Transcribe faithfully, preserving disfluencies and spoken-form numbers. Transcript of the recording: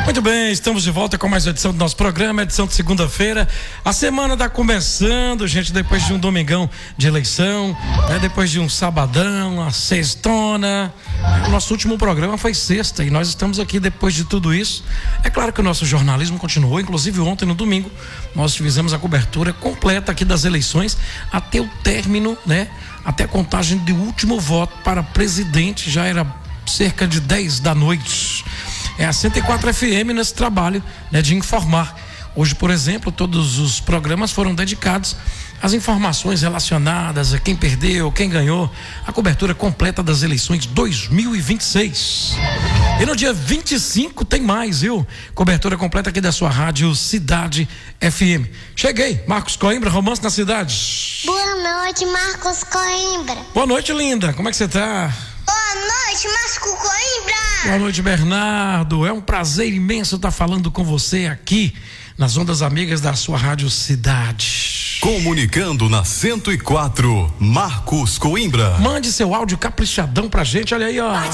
Muito bem, estamos de volta com mais uma edição do nosso programa, edição de segunda-feira. A semana está começando, gente, depois de um domingão de eleição, né? Depois de um sabadão, uma sextona. O nosso último programa foi sexta e nós estamos aqui depois de tudo isso. É claro que o nosso jornalismo continuou, inclusive ontem no domingo nós fizemos a cobertura completa aqui das eleições até o término, né? Até a contagem do último voto para presidente, já era cerca de dez da noite. É a cento e quatro F M nesse trabalho, né, de informar. Hoje, por exemplo, todos os programas foram dedicados às informações relacionadas a quem perdeu, quem ganhou, a cobertura completa das eleições dois mil e vinte e seis. E no dia vinte e cinco tem mais, viu? Cobertura completa aqui da sua rádio Cidade F M. Cheguei, Marcos Coimbra, Romance na Cidade. Boa noite, Marcos Coimbra. Boa noite, linda. Como é que você tá? Boa noite, Marcos Coimbra. Boa noite, Bernardo. É um prazer imenso estar falando com você aqui nas ondas amigas da sua rádio Cidade. Comunicando na cento e quatro, Marcos Coimbra. Mande seu áudio caprichadão pra gente, olha aí, ó.